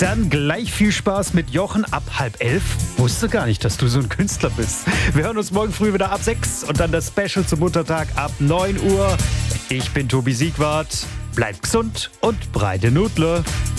Dann gleich viel Spaß mit Jochen ab 10:30. Wusste gar nicht, dass du so ein Künstler bist. Wir hören uns morgen früh wieder ab 6 und dann das Special zum Muttertag ab 9 Uhr. Ich bin Tobi Siegwart. Bleibt gesund und breite Nudler.